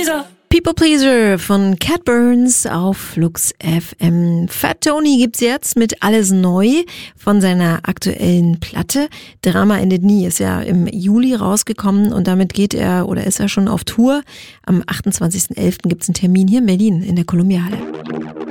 People Pleaser von Cat Burns auf Flux FM. Fat Tony gibt's jetzt mit Alles Neu von seiner aktuellen Platte. Drama endet nie ist ja im Juli rausgekommen und damit ist er schon auf Tour. Am 28.11. gibt's einen Termin hier in Berlin in der Columbia Halle.